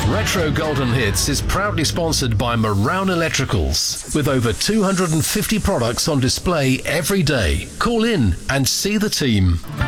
Retro Golden Hits is proudly sponsored by Marown Electricals, with over 250 products on display every day. Call in and see the team.